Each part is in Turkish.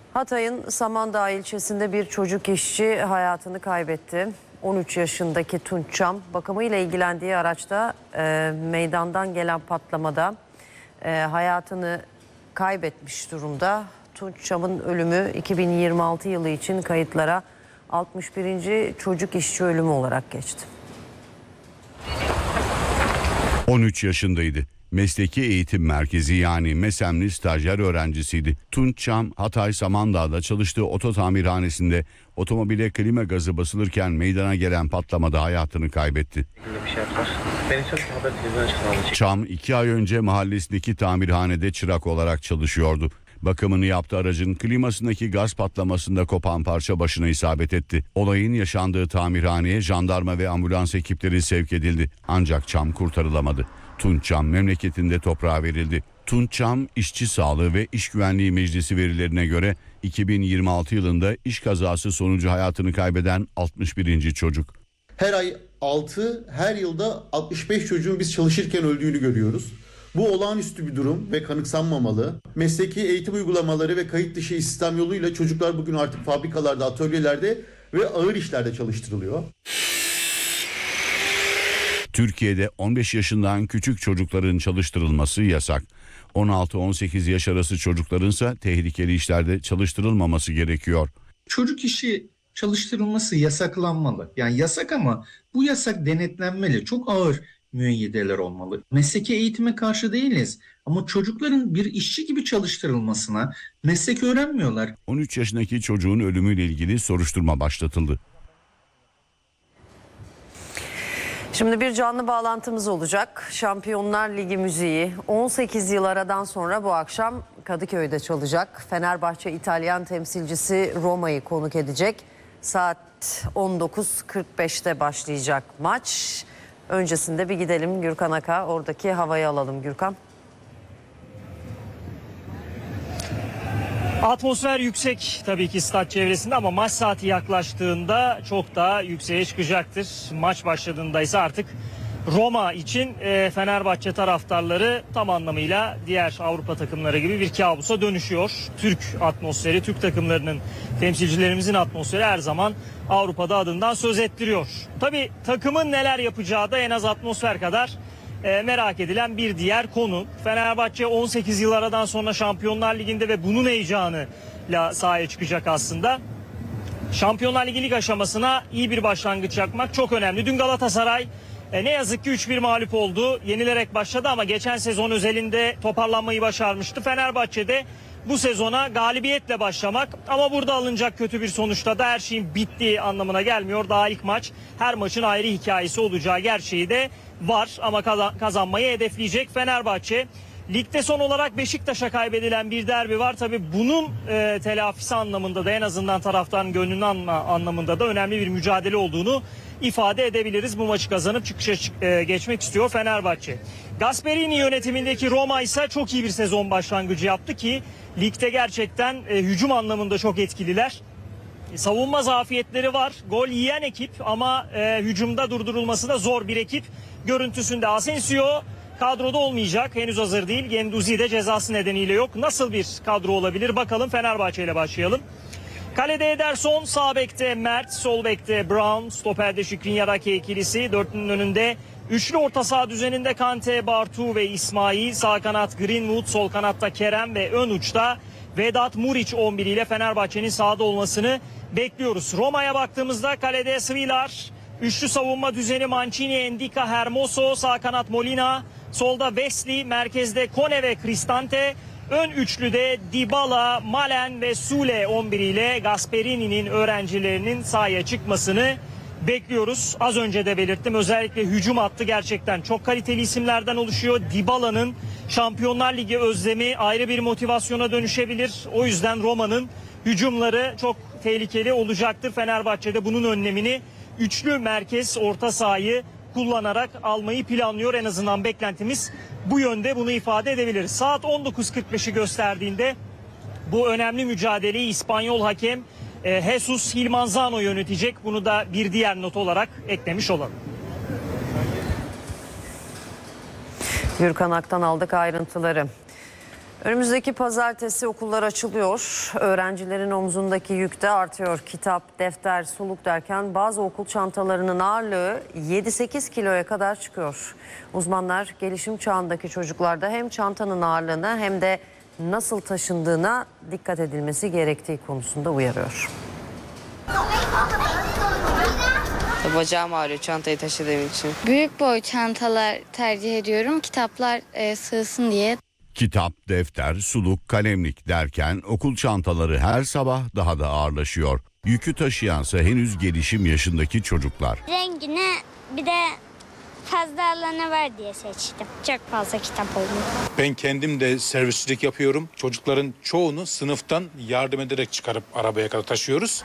Hatay'ın Samandağ ilçesinde bir çocuk işçi hayatını kaybetti. 13 yaşındaki Tunç Çam bakımıyla ilgilendiği araçta meydandan gelen patlamada hayatını kaybetmiş durumda. Tunç Çam'ın ölümü 2026 yılı için kayıtlara 61. çocuk işçi ölümü olarak geçti. 13 yaşındaydı. Mesleki Eğitim Merkezi yani MESEM'li stajyer öğrencisiydi. Tunç Çam, Hatay Samandağ'da çalıştığı oto tamirhanesinde otomobile klima gazı basılırken meydana gelen patlamada hayatını kaybetti. Çam 2 ay önce mahallesindeki tamirhanede çırak olarak çalışıyordu. Bakımını yaptığı aracın klimasındaki gaz patlamasında kopan parça başına isabet etti. Olayın yaşandığı tamirhaneye jandarma ve ambulans ekipleri sevk edildi. Ancak Çam kurtarılamadı. Tunç Çam memleketinde toprağa verildi. Tunç Çam, İşçi Sağlığı ve İş Güvenliği Meclisi verilerine göre 2026 yılında iş kazası sonucu hayatını kaybeden 61. çocuk. Her ay 6, her yılda 65 çocuğun biz çalışırken öldüğünü görüyoruz. Bu olağanüstü bir durum ve kanıksanmamalı. Mesleki eğitim uygulamaları ve kayıt dışı istihdam yoluyla çocuklar bugün artık fabrikalarda, atölyelerde ve ağır işlerde çalıştırılıyor. Türkiye'de 15 yaşından küçük çocukların çalıştırılması yasak. 16-18 yaş arası çocuklarınsa tehlikeli işlerde çalıştırılmaması gerekiyor. Çocuk işi çalıştırılması yasaklanmalı. Yani yasak ama bu yasak denetlenmeli. Çok ağır müeyyideler olmalı. Mesleki eğitime karşı değiliz ama çocukların bir işçi gibi çalıştırılmasına meslek öğrenmiyorlar. 13 yaşındaki çocuğun ölümüyle ilgili soruşturma başlatıldı. Şimdi bir canlı bağlantımız olacak. Şampiyonlar Ligi müziği 18 yıl aradan sonra bu akşam Kadıköy'de çalacak. Fenerbahçe İtalyan temsilcisi Roma'yı konuk edecek. Saat 19.45'te başlayacak maç. Öncesinde bir gidelim Gürkan Aka, oradaki havayı alalım Gürkan. Atmosfer yüksek tabii ki stat çevresinde ama maç saati yaklaştığında çok daha yükseğe çıkacaktır. Maç başladığında ise artık Roma için Fenerbahçe taraftarları tam anlamıyla diğer Avrupa takımları gibi bir kabusa dönüşüyor. Türk atmosferi, Türk takımlarının, temsilcilerimizin atmosferi her zaman Avrupa'da adından söz ettiriyor. Tabii takımın neler yapacağı da en az atmosfer kadar merak edilen bir diğer konu. Fenerbahçe 18 yıl aradan sonra Şampiyonlar Ligi'nde ve bunun heyecanıyla sahaya çıkacak aslında. Şampiyonlar Ligi lig aşamasına iyi bir başlangıç yapmak çok önemli. Dün Galatasaray ne yazık ki 3-1 mağlup oldu. Yenilerek başladı ama geçen sezon özelinde toparlanmayı başarmıştı. Fenerbahçe'de bu sezona galibiyetle başlamak ama burada alınacak kötü bir sonuçta da her şeyin bittiği anlamına gelmiyor. Daha ilk maç, her maçın ayrı hikayesi olacağı gerçeği de var ama kazanmayı hedefleyecek Fenerbahçe. Ligde son olarak Beşiktaş'a kaybedilen bir derbi var. Tabii bunun telafisi anlamında da en azından taraftarın gönlünü alma anlamında da önemli bir mücadele olduğunu ifade edebiliriz. Bu maçı kazanıp çıkışa geçmek istiyor Fenerbahçe. Gasperini yönetimindeki Roma ise çok iyi bir sezon başlangıcı yaptı ki ligde gerçekten hücum anlamında çok etkililer. Savunma zafiyetleri var. Gol yiyen ekip ama hücumda durdurulması da zor bir ekip. Görüntüsünde Asensio kadroda olmayacak. Henüz hazır değil. Genduzi de cezası nedeniyle yok. Nasıl bir kadro olabilir? Bakalım, Fenerbahçe ile başlayalım. Kalede Ederson, sağ bekte Mert, sol bekte Brown, stoperde Şikrin ikilisi. Dörtlünün önünde üçlü orta saha düzeninde Kante, Bartu ve İsmail. Sağ kanat Greenwood, sol kanatta Kerem ve ön uçta Vedat Muriç 11 ile Fenerbahçe'nin sahada olmasını bekliyoruz. Roma'ya baktığımızda kalede Svilar, üçlü savunma düzeni Mancini, Endika, Hermoso, sağ kanat Molina, solda Wesley, merkezde Kone ve Cristante, ön üçlüde Dybala, Malen ve Sule 11 ile Gasperini'nin öğrencilerinin sahaya çıkmasını bekliyoruz. Az önce de belirttim, özellikle hücum hattı gerçekten çok kaliteli isimlerden oluşuyor. Dybala'nın Şampiyonlar Ligi özlemi ayrı bir motivasyona dönüşebilir. O yüzden Roma'nın hücumları çok tehlikeli olacaktır. Fenerbahçe'de bunun önlemini üçlü merkez orta sahayı kullanarak almayı planlıyor. En azından beklentimiz bu yönde, bunu ifade edebiliriz. Saat 19.45'i gösterdiğinde bu önemli mücadeleyi İspanyol hakem Jesus Hilmanzano yönetecek. Bunu da bir diğer not olarak eklemiş olalım. Gürkan Ak'tan aldık ayrıntıları. Önümüzdeki pazartesi okullar açılıyor. Öğrencilerin omzundaki yük de artıyor. Kitap, defter, suluk derken bazı okul çantalarının ağırlığı 7-8 kiloya kadar çıkıyor. Uzmanlar gelişim çağındaki çocuklarda hem çantanın ağırlığına hem de nasıl taşındığına dikkat edilmesi gerektiği konusunda uyarıyor. Bacağım ağrıyor çantayı taşıdığım için. Büyük boy çantalar tercih ediyorum. Kitaplar sığsın diye. Kitap, defter, suluk, kalemlik derken okul çantaları her sabah daha da ağırlaşıyor. Yükü taşıyansa henüz gelişim yaşındaki çocuklar. Rengine bir de fazla alanı var diye seçtim. Çok fazla kitap oldu. Ben kendim de servisçilik yapıyorum. Çocukların çoğunu sınıftan yardım ederek çıkarıp arabaya kadar taşıyoruz.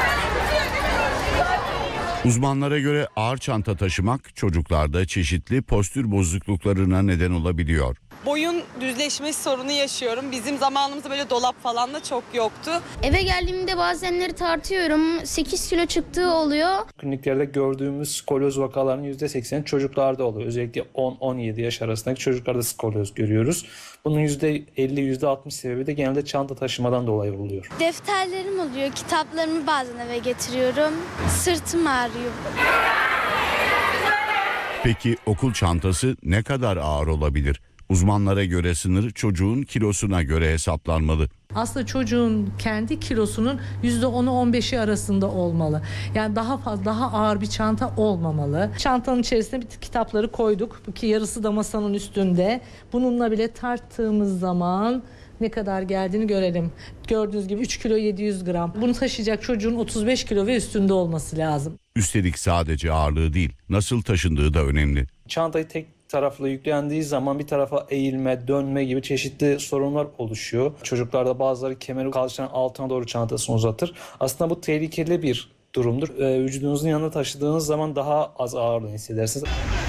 Uzmanlara göre ağır çanta taşımak çocuklarda çeşitli postür bozukluklarına neden olabiliyor. Boyun düzleşmesi sorunu yaşıyorum. Bizim zamanımızda böyle dolap falan da çok yoktu. Eve geldiğimde bazenleri tartıyorum. 8 kilo çıktığı oluyor. Kliniklerde gördüğümüz skolyoz vakalarının %80'i çocuklarda oluyor. Özellikle 10-17 yaş arasındaki çocuklarda skolyoz görüyoruz. Bunun %50-%60 sebebi de genelde çanta taşımadan dolayı oluyor. Defterlerim oluyor. Kitaplarımı bazen eve getiriyorum. Sırtım ağrıyor. Peki okul çantası ne kadar ağır olabilir? Uzmanlara göre sınır çocuğun kilosuna göre hesaplanmalı. Aslında çocuğun kendi kilosunun %10'u 15'i arasında olmalı. Yani daha ağır bir çanta olmamalı. Çantanın içerisine kitapları koyduk. Bu ki yarısı da masanın üstünde. Bununla bile tarttığımız zaman ne kadar geldiğini görelim. Gördüğünüz gibi 3 kilo 700 gram. Bunu taşıyacak çocuğun 35 kilo ve üstünde olması lazım. Üstelik sadece ağırlığı değil, nasıl taşındığı da önemli. Çantayı tek taraflı yüklendiği zaman bir tarafa eğilme, dönme gibi çeşitli sorunlar oluşuyor. Çocuklarda bazıları kemeri kalçanın altına doğru çantasını uzatır. Aslında bu tehlikeli bir durumdur. Vücudunuzun yanında taşıdığınız zaman daha az ağırlığını hissedersiniz.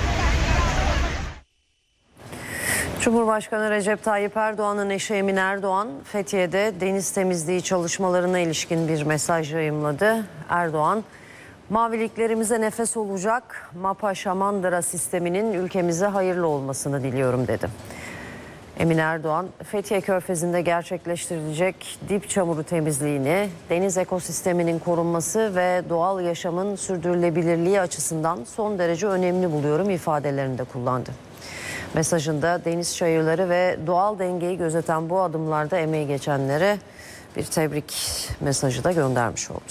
Cumhurbaşkanı Recep Tayyip Erdoğan'ın eşi Emine Erdoğan, Fethiye'de deniz temizliği çalışmalarına ilişkin bir mesaj yayımladı. Erdoğan, maviliklerimize nefes olacak MAPA Şamandıra sisteminin ülkemize hayırlı olmasını diliyorum dedi. Emine Erdoğan, Fethiye Körfezi'nde gerçekleştirilecek dip çamuru temizliğini, deniz ekosisteminin korunması ve doğal yaşamın sürdürülebilirliği açısından son derece önemli buluyorum ifadelerini de kullandı. Mesajında deniz çayırları ve doğal dengeyi gözeten bu adımlarda emeği geçenlere bir tebrik mesajı da göndermiş oldu.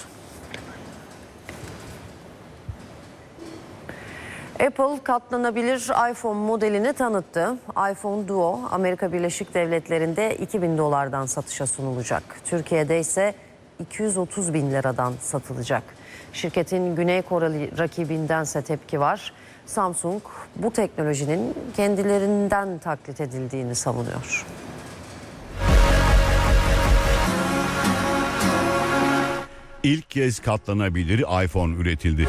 Apple katlanabilir iPhone modelini tanıttı. iPhone Duo Amerika Birleşik Devletleri'nde $2.000'dan satışa sunulacak. Türkiye'de ise 230 bin liradan satılacak. Şirketin Güney Koreli rakibindense tepki var. Samsung bu teknolojinin kendilerinden taklit edildiğini savunuyor. İlk kez katlanabilir iPhone üretildi.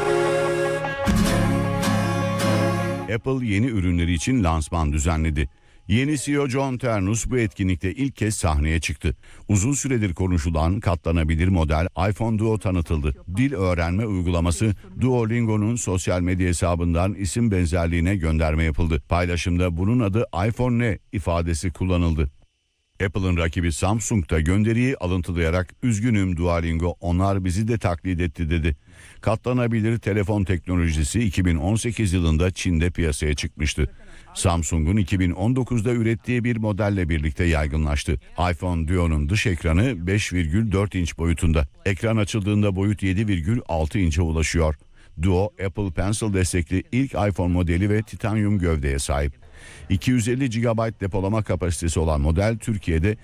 Apple yeni ürünleri için lansman düzenledi. Yeni CEO John Ternus bu etkinlikte ilk kez sahneye çıktı. Uzun süredir konuşulan katlanabilir model iPhone Duo tanıtıldı. Dil öğrenme uygulaması Duolingo'nun sosyal medya hesabından isim benzerliğine gönderme yapıldı. Paylaşımda bunun adı iPhone ne ifadesi kullanıldı. Apple'ın rakibi Samsung da gönderiyi alıntılayarak "Üzgünüm Duolingo, onlar bizi de taklit etti" dedi. Katlanabilir telefon teknolojisi 2018 yılında Çin'de piyasaya çıkmıştı. Samsung'un 2019'da ürettiği bir modelle birlikte yaygınlaştı. iPhone Duo'nun dış ekranı 5,4 inç boyutunda. Ekran açıldığında boyut 7,6 inçe ulaşıyor. Duo, Apple Pencil destekli ilk iPhone modeli ve titanyum gövdeye sahip. 250 GB depolama kapasitesi olan model Türkiye'de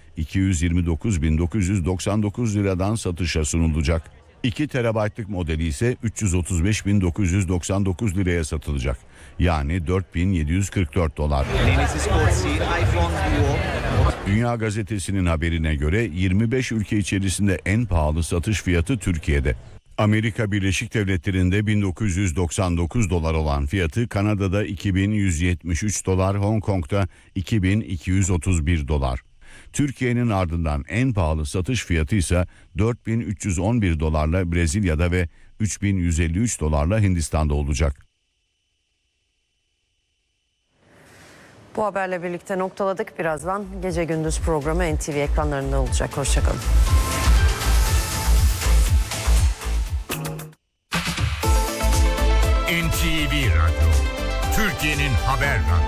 229.999 liradan satışa sunulacak. 2 TB'lık modeli ise 335.999 liraya satılacak. Yani $4.744. Dünya Gazetesi'nin haberine göre 25 ülke içerisinde en pahalı satış fiyatı Türkiye'de. Amerika Birleşik Devletleri'nde $1.999 olan fiyatı Kanada'da $2.173, Hong Kong'da $2.231. Türkiye'nin ardından en pahalı satış fiyatı ise $4.311 Brezilya'da ve $3.153 Hindistan'da olacak. Bu haberle birlikte noktaladık. Birazdan Gece Gündüz programı NTV ekranlarında olacak. Hoşçakalın. NTV Radyo, Türkiye'nin haber radyosu.